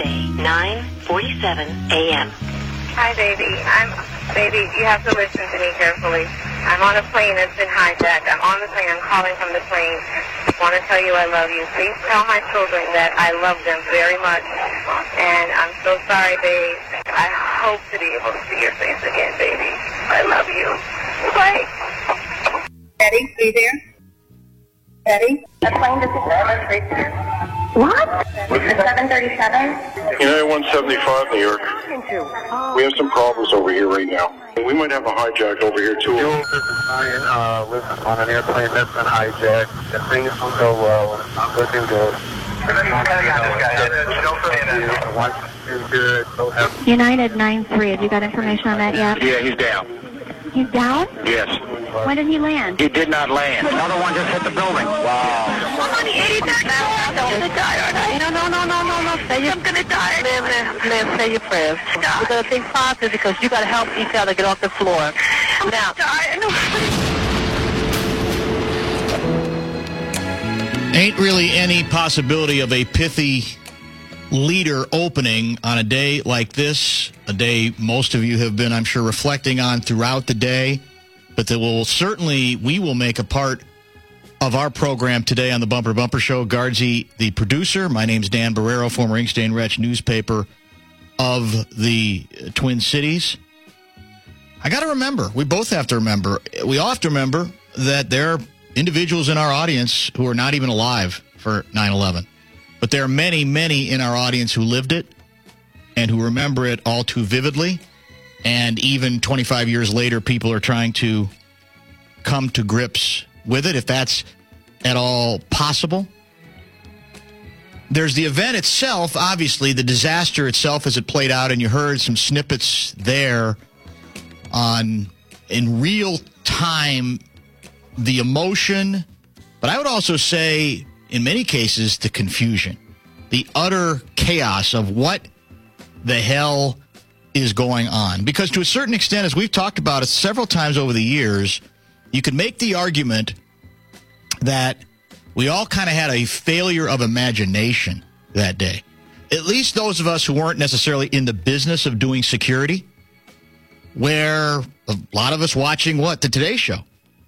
Friday, 9:47 a.m. Hi, baby. Baby, you have to listen to me carefully. I'm on a plane that's been hijacked. I'm on the plane. I'm calling from the plane. I want to tell you I love you. Please tell my children that I love them very much. And I'm so sorry, babe. I hope to be able to see your face again, baby. I love you. Bye. Eddie, are you there? Eddie? The plane just right there. What? It's 737? United 175, New York. We have some problems over here right now. We might have a hijack over here, too. Jules, this is Ryan. Lives on an airplane that's been hijacked. The things don't go well. Looking good. United 9-3, have you got information on that yet? Yeah, he's down. He's down? Yes. When did he land? He did not land. Another one just hit the building. Wow. I'm on the 83rd now. I'm going to die, aren't I? No. I'm going to die. Liv, say your prayers. We're going to think positive because you got to help each other get off the floor. I'm Now, dying. Ain't really any possibility of a pithy leader opening on a day like this, a day most of you have been, I'm sure, reflecting on throughout the day, but that we will make a part of our program today on the Bumper to Bumper Show. Guardsy, the producer. My name's Dan Barrero, former Ink Stain Wretch newspaper of the Twin Cities. I got to remember, we both have to remember, we all have to remember that there are individuals in our audience who are not even alive for 9/11. But there are many, many in our audience who lived it and who remember it all too vividly. And even 25 years later, people are trying to come to grips with it, if that's at all possible. There's the event itself, obviously, the disaster itself as it played out, and you heard some snippets there in real time, the emotion, but I would also say, in many cases, the confusion, the utter chaos of what the hell is going on. Because to a certain extent, as we've talked about it several times over the years, you could make the argument that we all kind of had a failure of imagination that day. At least those of us who weren't necessarily in the business of doing security, where a lot of us watching the Today Show.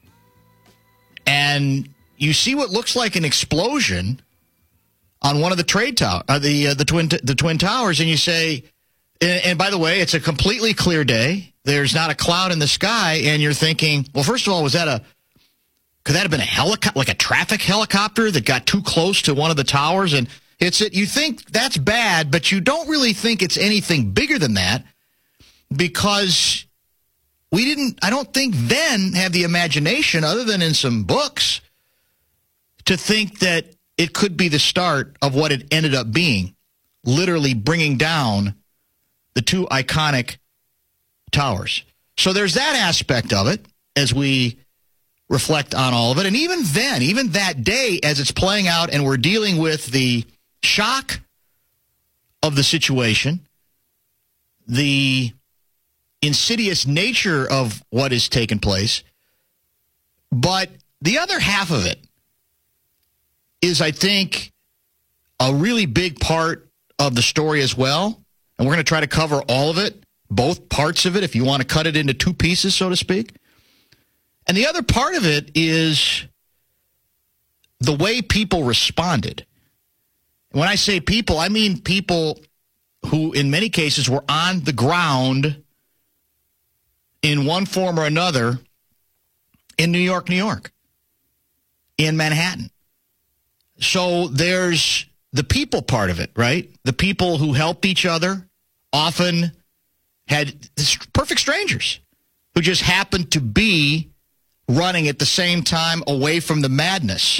And you see what looks like an explosion on one of the the Twin Towers, and you say, and by the way, it's a completely clear day. There's not a cloud in the sky, and you're thinking, well, first of all, could that have been a helicopter, like a traffic helicopter that got too close to one of the towers? And you think that's bad, but you don't really think it's anything bigger than that, because I don't think then have the imagination, other than in some books, to think that it could be the start of what it ended up being, literally bringing down the two iconic towers. So there's that aspect of it as we reflect on all of it. And even then, even that day as it's playing out and we're dealing with the shock of the situation, the insidious nature of what is taking place, but the other half of it is, I think, a really big part of the story as well. And we're going to try to cover all of it, both parts of it, if you want to cut it into two pieces, so to speak. And the other part of it is the way people responded. And when I say people, I mean people who, in many cases, were on the ground in one form or another in New York, in Manhattan. So there's the people part of it, right? The people who helped each other, often had perfect strangers who just happened to be running at the same time away from the madness,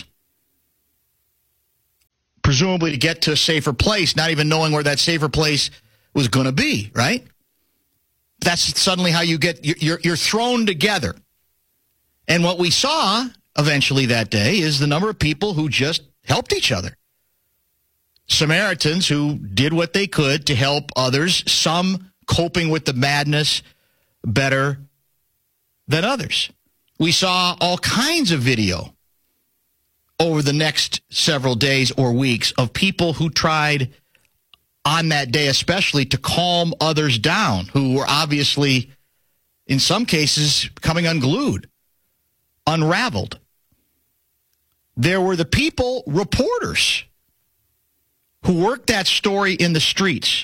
presumably to get to a safer place, not even knowing where that safer place was going to be, right? That's suddenly how you get, you're thrown together. And what we saw eventually that day is the number of people who just helped each other. Samaritans who did what they could to help others, some coping with the madness better than others. We saw all kinds of video over the next several days or weeks of people who tried on that day, especially to calm others down who were obviously, in some cases, becoming unglued, unraveled. There were the people, reporters, who worked that story in the streets,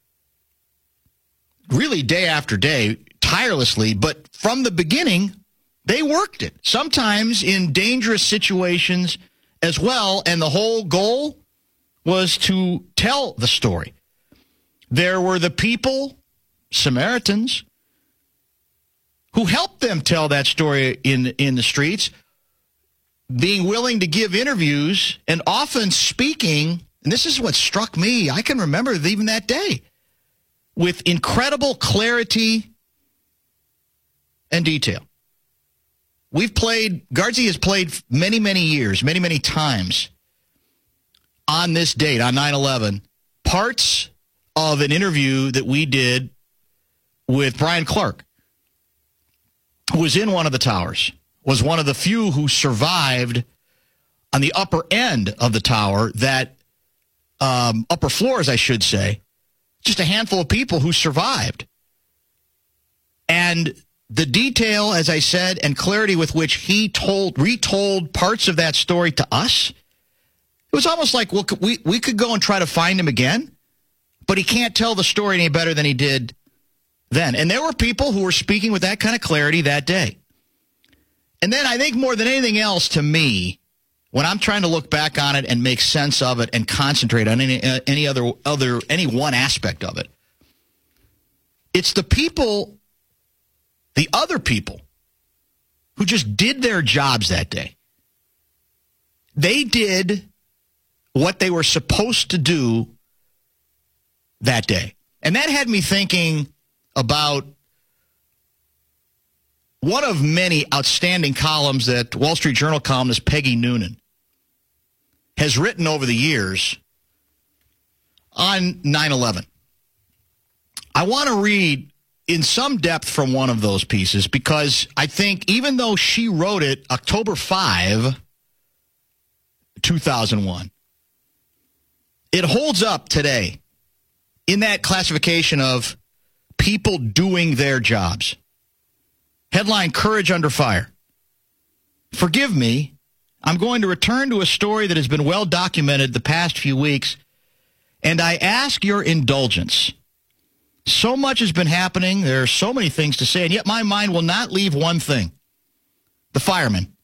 really day after day, tirelessly, but from the beginning, they worked it, sometimes in dangerous situations as well, and the whole goal was to tell the story. There were the people, Samaritans, who helped them tell that story in the streets, being willing to give interviews and often speaking, and this is what struck me, I can remember even that day, with incredible clarity and detail. Guardsy has played many, many years, many, many times on this date, on 9/11, parts of an interview that we did with Brian Clark, who was in one of the towers, was one of the few who survived on the upper end of the tower, that upper floors, I should say, just a handful of people who survived. And the detail, as I said, and clarity with which he retold parts of that story to us, it was almost like, well, we could go and try to find him again, but he can't tell the story any better than he did then. And there were people who were speaking with that kind of clarity that day. And then I think more than anything else, to me, when I'm trying to look back on it and make sense of it and concentrate on any one aspect of it, it's the people, the other people, who just did their jobs that day. They did what they were supposed to do that day. And that had me thinking about one of many outstanding columns that Wall Street Journal columnist Peggy Noonan has written over the years on 9/11. I want to read in some depth from one of those pieces, because I think even though she wrote it October 5, 2001, it holds up today in that classification of people doing their jobs. Headline, Courage Under Fire. Forgive me, I'm going to return to a story that has been well documented the past few weeks, and I ask your indulgence. So much has been happening, there are so many things to say, and yet my mind will not leave one thing: the firemen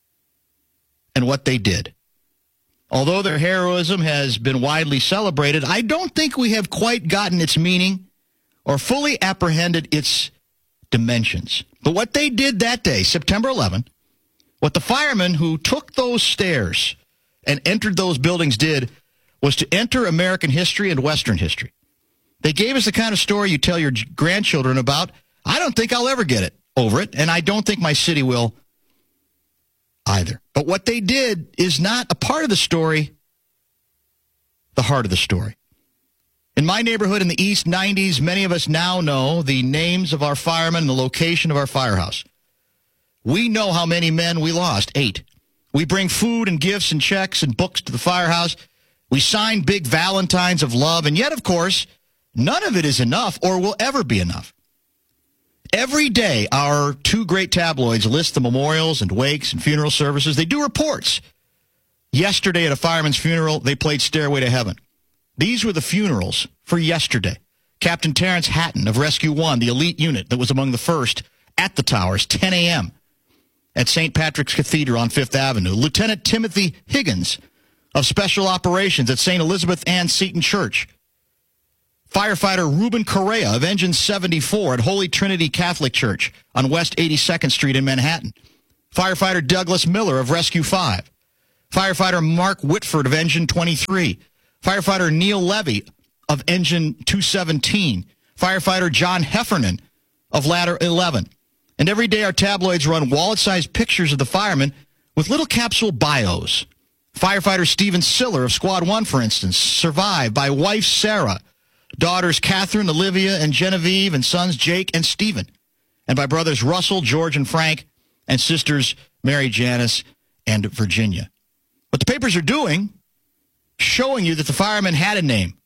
and what they did. Although their heroism has been widely celebrated, I don't think we have quite gotten its meaning or fully apprehended its dimensions. But what they did that day, September 11, what the firemen who took those stairs and entered those buildings did, was to enter American history and Western history. They gave us the kind of story you tell your grandchildren about. I don't think I'll ever get over it, and I don't think my city will either. But what they did is not a part of the story, the heart of the story. In my neighborhood in the East 90s, many of us now know the names of our firemen and the location of our firehouse. We know how many men we lost, 8. We bring food and gifts and checks and books to the firehouse. We sign big valentines of love, and yet, of course, none of it is enough or will ever be enough. Every day, our 2 great tabloids list the memorials and wakes and funeral services. They do reports. Yesterday at a fireman's funeral, they played Stairway to Heaven. These were the funerals for yesterday. Captain Terrence Hatton of Rescue 1, the elite unit that was among the first at the towers, 10 a.m. at St. Patrick's Cathedral on 5th Avenue. Lieutenant Timothy Higgins of Special Operations at St. Elizabeth Ann Seton Church. Firefighter Ruben Correa of Engine 74 at Holy Trinity Catholic Church on West 82nd Street in Manhattan. Firefighter Douglas Miller of Rescue 5. Firefighter Mark Whitford of Engine 23. Firefighter Neil Levy of Engine 217. Firefighter John Heffernan of Ladder 11. And every day our tabloids run wallet-sized pictures of the firemen with little capsule bios. Firefighter Stephen Siller of Squad 1, for instance, survived by wife Sarah, daughters Catherine, Olivia, and Genevieve, and sons Jake and Stephen, and by brothers Russell, George, and Frank, and sisters Mary Janice and Virginia. What the papers are doing, showing you that the firemen had a name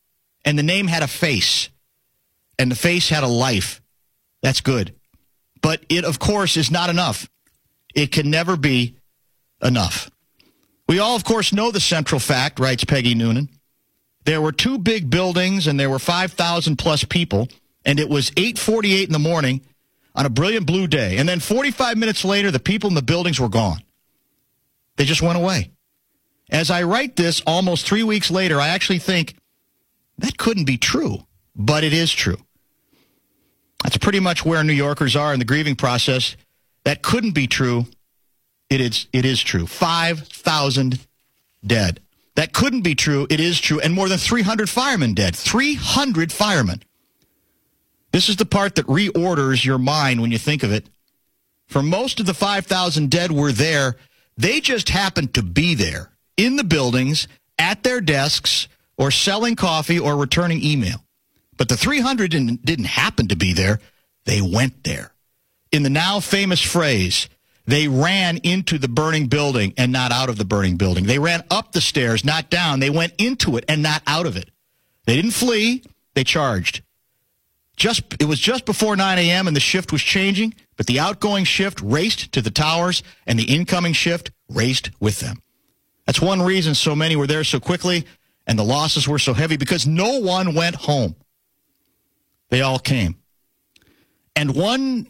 and the name had a face, and the face had a life. That's good. But it, of course, is not enough. It can never be enough. We all, of course, know the central fact, writes Peggy Noonan. There were 2 big buildings, and there were 5,000-plus people, and it was 8:48 in the morning on a brilliant blue day. And then 45 minutes later, the people in the buildings were gone. They just went away. As I write this almost 3 weeks later, I actually think that couldn't be true, but it is true. That's pretty much where New Yorkers are in the grieving process. That couldn't be true. It is true. 5,000 dead. That couldn't be true. It is true. And more than 300 firemen dead. 300 firemen. This is the part that reorders your mind when you think of it. For most of the 5,000 dead were there. They just happened to be there in the buildings, at their desks, or selling coffee or returning email. But the 300 didn't happen to be there. They went there. In the now famous phrase, they ran into the burning building and not out of the burning building. They ran up the stairs, not down. They went into it and not out of it. They didn't flee. They charged. It was just before 9 a.m. and the shift was changing, but the outgoing shift raced to the towers and the incoming shift raced with them. That's one reason so many were there so quickly and the losses were so heavy, because no one went home. They all came. And one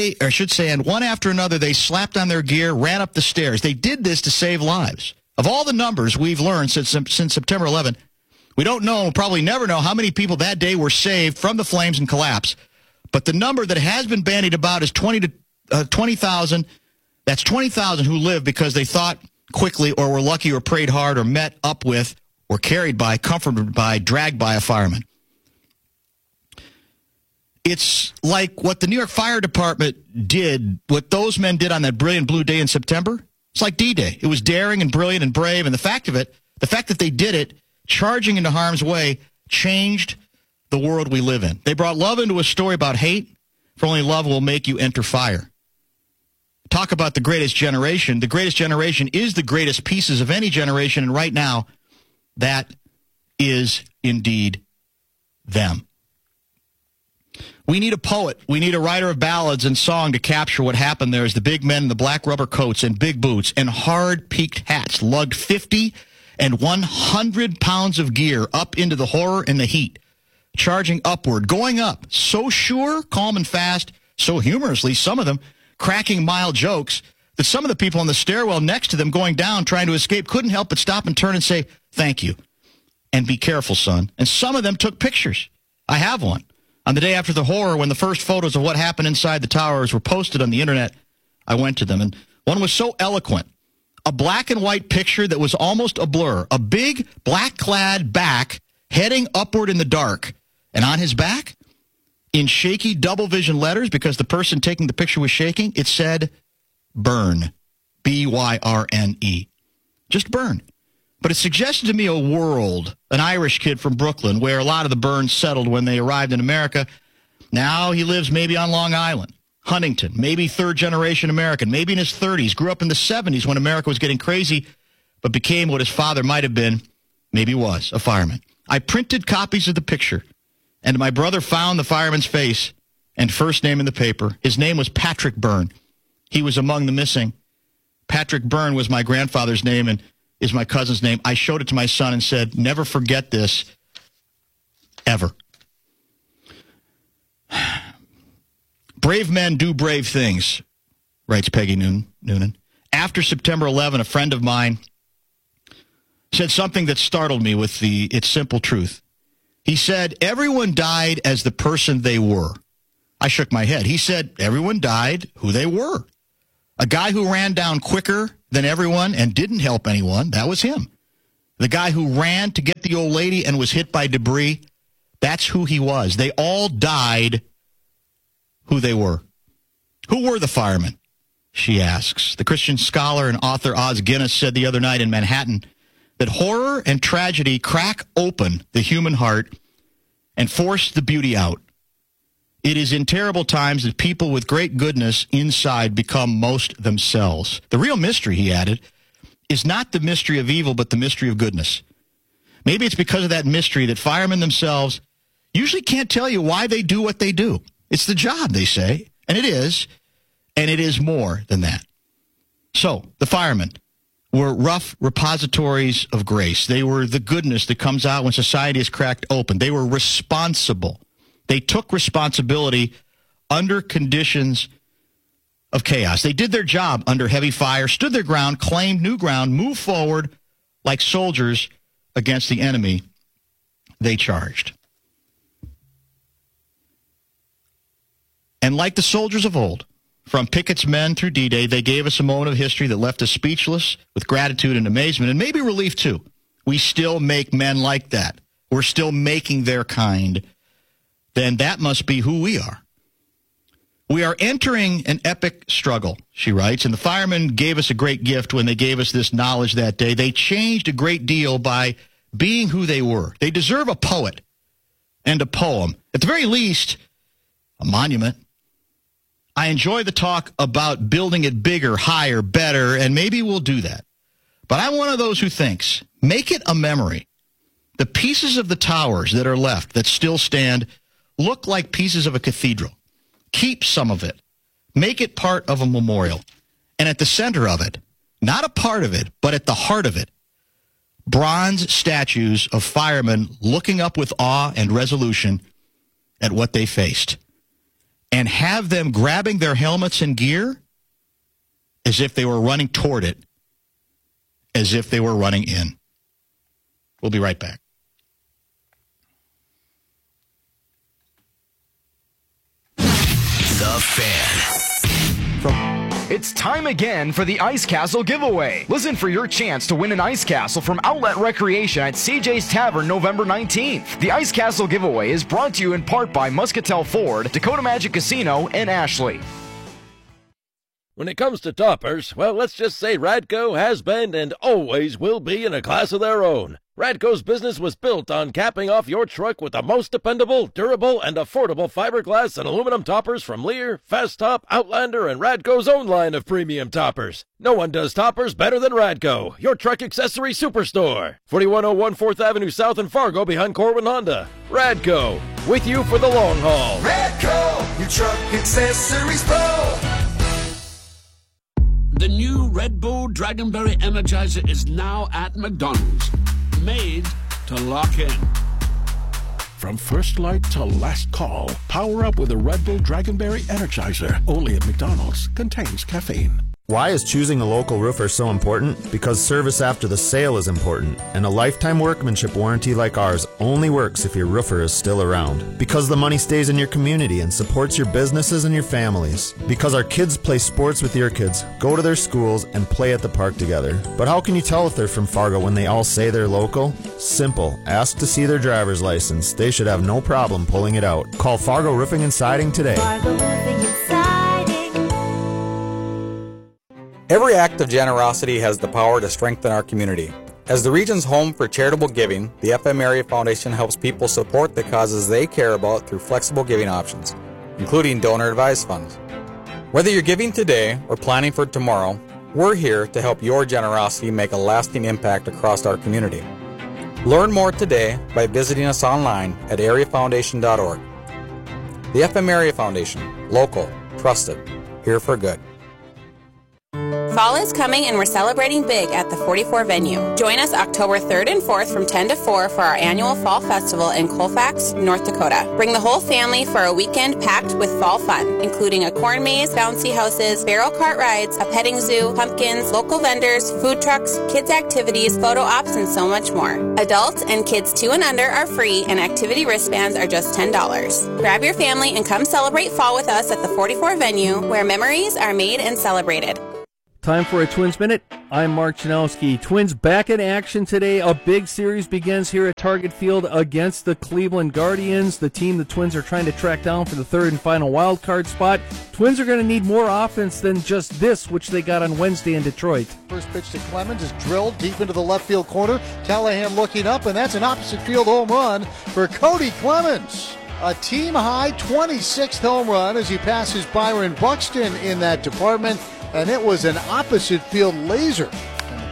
after another, they slapped on their gear, ran up the stairs. They did this to save lives. Of all the numbers we've learned since September 11, we don't know, we'll probably never know how many people that day were saved from the flames and collapse. But the number that has been bandied about is 20,000. That's 20,000 who lived because they thought quickly or were lucky or prayed hard or met up with or carried by, comforted by, dragged by a fireman. It's like what the New York Fire Department did, what those men did on that brilliant blue day in September. It's like D-Day. It was daring and brilliant and brave, and the fact that they did it, charging into harm's way, changed the world we live in. They brought love into a story about hate, for only love will make you enter fire. Talk about the greatest generation. The greatest generation is the greatest pieces of any generation, and right now, that is indeed them. We need a poet. We need a writer of ballads and song to capture what happened there as the big men in the black rubber coats and big boots and hard peaked hats lugged 50 and 100 pounds of gear up into the horror and the heat, charging upward, going up, so sure, calm and fast, so humorously, some of them cracking mild jokes, that some of the people on the stairwell next to them going down trying to escape couldn't help but stop and turn and say, "Thank you, and be careful, son." And some of them took pictures. I have one. On the day after the horror, when the first photos of what happened inside the towers were posted on the internet, I went to them, and one was so eloquent. A black and white picture that was almost a blur. A big black-clad back heading upward in the dark. And on his back, in shaky double-vision letters, because the person taking the picture was shaking, it said, "Burn." B-Y-R-N-E. Just burn. But it suggested to me a world, an Irish kid from Brooklyn, where a lot of the Burns settled when they arrived in America. Now he lives maybe on Long Island, Huntington, maybe third-generation American, maybe in his 30s, grew up in the 70s when America was getting crazy, but became what his father might have been, maybe was, a fireman. I printed copies of the picture, and my brother found the fireman's face and first name in the paper. His name was Patrick Byrne. He was among the missing. Patrick Byrne was my grandfather's name and is my cousin's name. I showed it to my son and said, "Never forget this, ever." Brave men do brave things, writes Peggy Noonan. After September 11, a friend of mine said something that startled me with its simple truth. He said, "Everyone died as the person they were." I shook my head. He said, "Everyone died who they were." A guy who ran down quicker than everyone and didn't help anyone, that was him. The guy who ran to get the old lady and was hit by debris, that's who he was. They all died who they were. Who were the firemen? She asks. The Christian scholar and author Os Guinness said the other night in Manhattan that horror and tragedy crack open the human heart and force the beauty out. It is in terrible times that people with great goodness inside become most themselves. The real mystery, he added, is not the mystery of evil, but the mystery of goodness. Maybe it's because of that mystery that firemen themselves usually can't tell you why they do what they do. It's the job, they say, and it is more than that. So, the firemen were rough repositories of grace. They were the goodness that comes out when society is cracked open. They were responsible. They took responsibility under conditions of chaos. They did their job under heavy fire, stood their ground, claimed new ground, moved forward like soldiers against the enemy they charged. And like the soldiers of old, from Pickett's men through D-Day, they gave us a moment of history that left us speechless with gratitude and amazement, and maybe relief too. We still make men like that. We're still making their kind. Then that must be who we are. We are entering an epic struggle, she writes, and the firemen gave us a great gift when they gave us this knowledge that day. They changed a great deal by being who they were. They deserve a poet and a poem. At the very least, a monument. I enjoy the talk about building it bigger, higher, better, and maybe we'll do that. But I'm one of those who thinks, make it a memory. The pieces of the towers that are left, that still stand, look like pieces of a cathedral. Keep some of it. Make it part of a memorial. And at the center of it, not a part of it, but at the heart of it, bronze statues of firemen looking up with awe and resolution at what they faced. And have them grabbing their helmets and gear as if they were running toward it, as if they were running in. We'll be right back. The Fan. It's time again for the Ice Castle giveaway. Listen for your chance to win an Ice Castle from Outlet Recreation at CJ's Tavern November 19th. The Ice Castle giveaway is brought to you in part by Muscatel Ford, Dakota Magic Casino, and Ashley. When it comes to toppers, well, let's just say Radco has been and always will be in a class of their own. Radco's business was built on capping off your truck with the most dependable, durable, and affordable fiberglass and aluminum toppers from Lear, Fast Top, Outlander, and Radco's own line of premium toppers. No one does toppers better than Radco, your truck accessory superstore. 4101 4th Avenue South in Fargo behind Corwin Honda. Radco, with you for the long haul. Radco, your truck accessories pro. The new Red Bull Dragonberry Energizer is now at McDonald's. Made to lock in. From first light to last call, power up with a Red Bull Dragonberry Energizer. Only at McDonald's. Contains caffeine. Why is choosing a local roofer so important? Because service after the sale is important, and a lifetime workmanship warranty like ours only works if your roofer is still around. Because the money stays in your community and supports your businesses and your families. Because our kids play sports with your kids, go to their schools, and play at the park together. But how can you tell if they're from Fargo when they all say they're local? Simple. Ask to see their driver's license. They should have no problem pulling it out. Call Fargo Roofing and Siding today. Fargo Roofing and Siding. Every act of generosity has the power to strengthen our community. As the region's home for charitable giving, the FM Area Foundation helps people support the causes they care about through flexible giving options, including donor-advised funds. Whether you're giving today or planning for tomorrow, we're here to help your generosity make a lasting impact across our community. Learn more today by visiting us online at areafoundation.org. The FM Area Foundation, local, trusted, here for good. Fall is coming and we're celebrating big at the 44 venue. Join us October 3rd and 4th from 10 to 4 for our annual Fall Festival in Colfax, North Dakota. Bring the whole family for a weekend packed with fall fun, including a corn maze, bouncy houses, barrel cart rides, a petting zoo, pumpkins, local vendors, food trucks, kids activities, photo ops, and so much more. Adults and kids 2 and under are free and activity wristbands are just $10. Grab your family and come celebrate fall with us at the 44 venue where memories are made and celebrated. Time for a Twins Minute. I'm Mark Janowski. Twins back in action today. A big series begins here at Target Field against the Cleveland Guardians, the team the Twins are trying to track down for the third and final wild card spot. Twins are going to need more offense than just this, which they got on Wednesday in Detroit. First pitch to Clemens is drilled deep into the left field corner. Callahan looking up, and that's an opposite field home run for Cody Clemens. A team-high 26th home run as he passes Byron Buxton in that department. And it was an opposite field laser. And the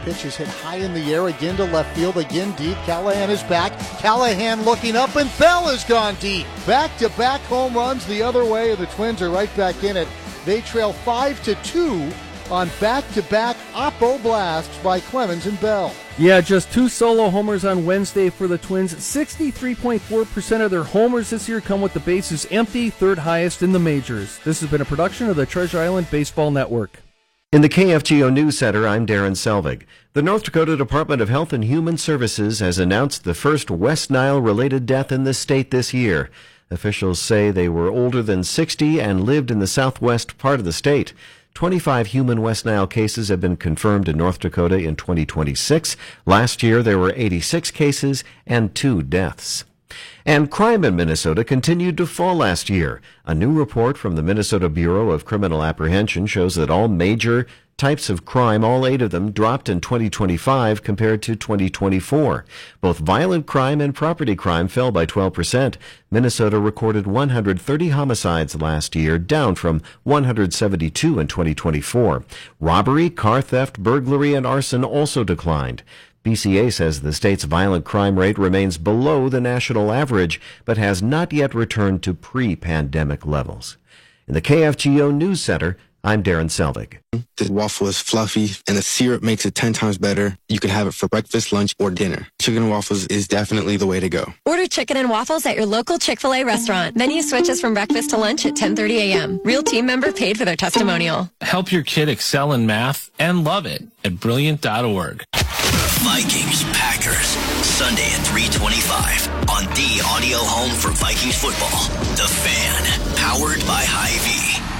Pitch is hit high in the air, again to left field, again deep. Callahan is back. Callahan looking up, and Bell has gone deep. Back-to-back home runs the other way, and the Twins are right back in it. They trail 5-2 on back-to-back oppo blasts by Clemens and Bell. Yeah, just 2 solo homers on Wednesday for the Twins. 63.4% of their homers this year come with the bases empty, third highest in the majors. This has been a production of the Treasure Island Baseball Network. In the KFGO News Center, I'm Darren Selvig. The North Dakota Department of Health and Human Services has announced the first West Nile-related death in the state this year. Officials say they were older than 60 and lived in the southwest part of the state. 25 human West Nile cases have been confirmed in North Dakota in 2026. Last year, there were 86 cases and 2 deaths. And crime in Minnesota continued to fall last year. A new report from the Minnesota Bureau of Criminal Apprehension shows that all major types of crime, all 8 of them, dropped in 2025 compared to 2024. Both violent crime and property crime fell by 12%. Minnesota recorded 130 homicides last year, down from 172 in 2024. Robbery, car theft, burglary, and arson also declined. BCA says the state's violent crime rate remains below the national average, but has not yet returned to pre-pandemic levels. In the KFGO News Center, I'm Darren Selvig. The waffle is fluffy, and the syrup makes it 10 times better. You can have it for breakfast, lunch, or dinner. Chicken and waffles is definitely the way to go. Order chicken and waffles at your local Chick-fil-A restaurant. Menu switches from breakfast to lunch at 10:30 a.m. Real team member paid for their testimonial. Help your kid excel in math and love it at Brilliant.org. Vikings Packers, Sunday at 3:25 on the audio home for Vikings football. The Fan, powered by Hy-Vee.